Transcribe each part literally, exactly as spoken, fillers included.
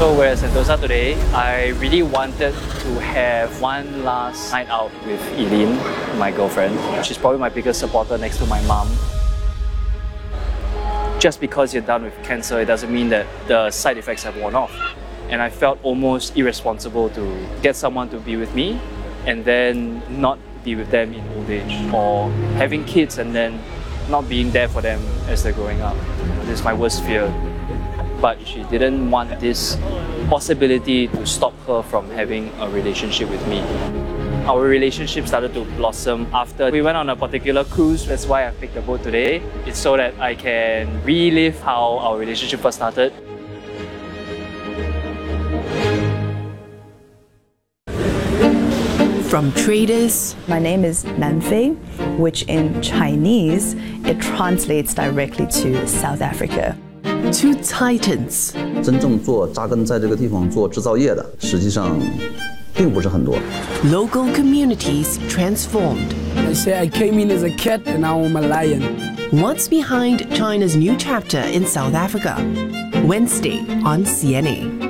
So we're at Sentosa today. I really wanted to have one last night out with Eileen, my girlfriend. She's probably my biggest supporter next to my mom. Just because you're done with cancer, it doesn't mean that the side effects have worn off. And I felt almost irresponsible to get someone to be with me and then not be with them in old age, or having kids and then not being there for them as they're growing up. This is my worst fear. But she didn't want this possibility to stop her from having a relationship with me. Our relationship started to blossom after we went on a particular cruise. That's why I picked the boat today. It's so that I can relive how our relationship first started. From traders. My name is Nanfei, which in Chinese, it translates directly to South Africa. To titans. 真正做扎根在这个地方做制造业的，实际上并不是很多。 Local communities transformed. I say I came in as a cat and now I'm a lion. What's behind China's new chapter in South Africa? Wednesday on C N A.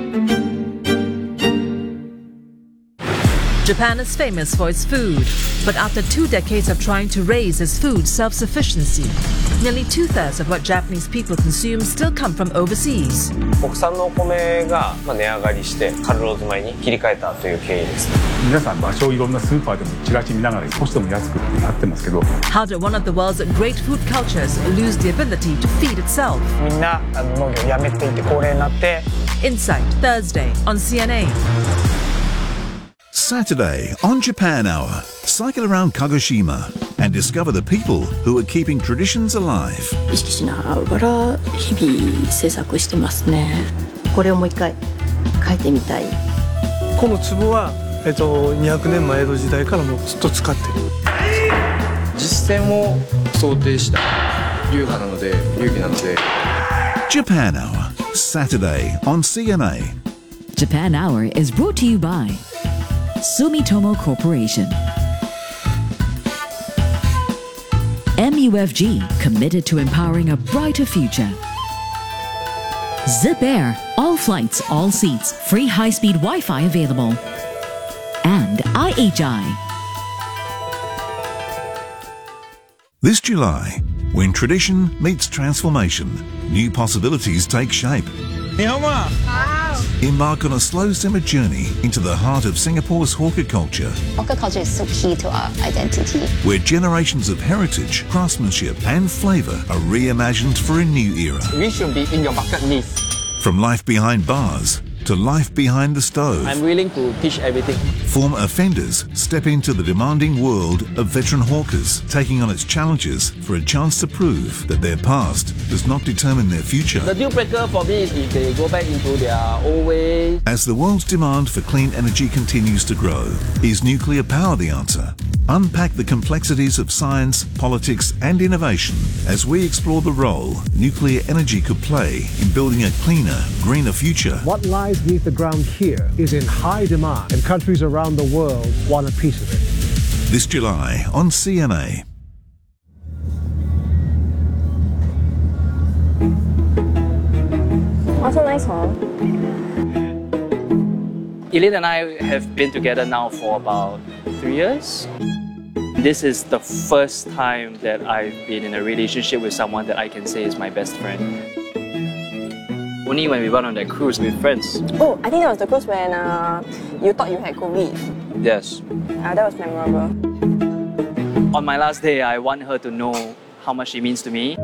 Japan is famous for its food, but after two decades of trying to raise its food self-sufficiency, nearly two-thirds of what Japanese people consume still come from overseas. 国産のお米が値上がりしてカルローズ米に切り替えたという経緯です。 皆さん場所をいろんなスーパーでもチラシ見ながら少しでも安くってなってますけど。 How did one of the world's great food cultures lose the ability to feed itself? みんな農業をやめていて高齢になって。 Insight Thursday on C N A. Saturday on Japan Hour, cycle around Kagoshima and discover the people who are keeping traditions alive. 意識しながら日々制作してますね。これをもう一回書いてみたい。 この壺はえっとにひゃくねんまえ江戸時代からもうずっと使ってる。 実践を想定した流派なので流儀なので。 Japan Hour, Saturday on C N A. Japan Hour is brought to you by Sumitomo Corporation. M U F G, committed to empowering a brighter future. Zip Air, all flights, all seats, free high-speed Wi-Fi available. And I H I. This July, when tradition meets transformation, new possibilities take shape. Embark on a slow simmer journey into the heart of Singapore's hawker culture. Hawker culture is so key to our identity. Where generations of heritage, craftsmanship and flavour are reimagined for a new era. We should be in your bucket list. From life behind bars to life behind the stove. I'm willing to teach everything. Former offenders step into the demanding world of veteran hawkers, taking on its challenges for a chance to prove that their past does not determine their future. The deal breaker for me is if they go back into their old ways. As the world's demand for clean energy continues to grow, is nuclear power the answer? Unpack the complexities of science, politics and innovation as we explore the role nuclear energy could play in building a cleaner, greener future. What lies beneath the ground here is in high demand, and countries around the world want a piece of it. This July on C N A. Also nice, huh? Eileen and I have been together now for about three years. This is the first time that I've been in a relationship with someone that I can say is my best friend. Only when we went on that cruise with friends. Oh, I think that was the cruise when uh, you thought you had COVID. Yes. Uh, that was memorable. On my last day, I want her to know how much she means to me.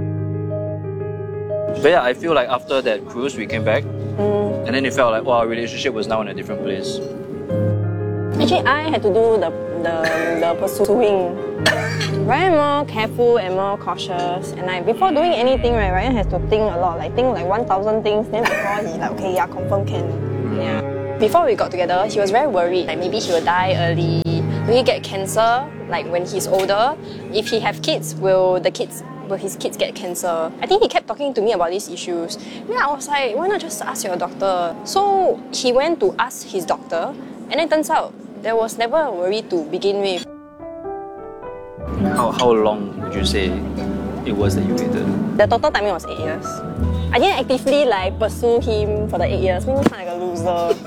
But yeah, I feel like after that cruise, we came back. Mm. And then it felt like, well, our relationship was now in a different place. Actually, I had to do the, the, the pursuing. Ryan more careful and more cautious. And like, before doing anything, right, Ryan has to think a lot. Like, think like one thousand things. Then before he like, okay, yeah, confirm can. Mm. Yeah. Before we got together, he was very worried. Like, maybe he will die early. Will he get cancer, like, when he's older? If he have kids, will the kids... will his kids get cancer? I think he kept talking to me about these issues. Yeah, I was like, why not just ask your doctor? So he went to ask his doctor, and it turns out there was never a worry to begin with. How, how long would you say it was that you waited? The total timing was eight years. I didn't actively like pursue him for the eight years. Made me sound like a loser.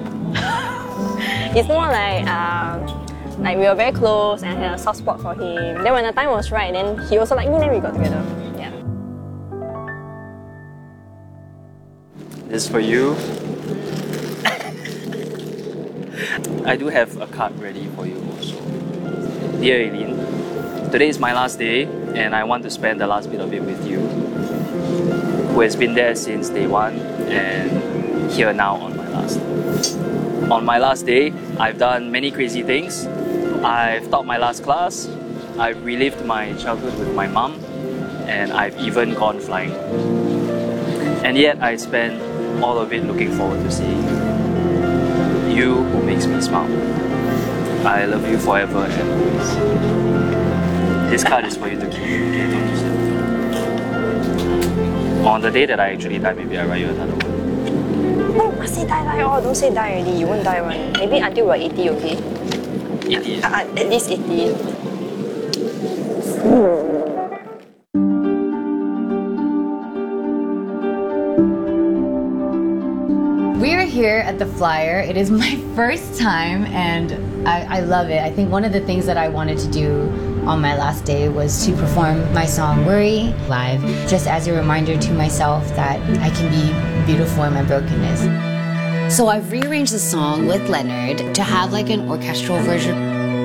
It's more like uh, like we were very close and I had a soft spot for him. Then when the time was right, then he also liked me, then we got together. Yeah. This is for you. I do have a card ready for you also. Dear Eileen, today is my last day and I want to spend the last bit of it with you, who has been there since day one and here now on my last. On my last day, I've done many crazy things. I've taught my last class, I've relived my childhood with my mum, and I've even gone flying. And yet I spend all of it looking forward to seeing you, who makes me smile. I love you forever and always. This card is for you to keep, okay? Don't use it. On the day that I actually die, maybe I write you another one. No, I say die, die. Oh, don't say die already. You won't die one. Maybe until we're eighty, okay? eighty? Uh, uh, at least eighty. We're here at the Flyer. It is my first time and I, I love it. I think one of the things that I wanted to do on my last day was to perform my song Worry live, just as a reminder to myself that I can be beautiful in my brokenness. So I've rearranged the song with Leonard to have like an orchestral version.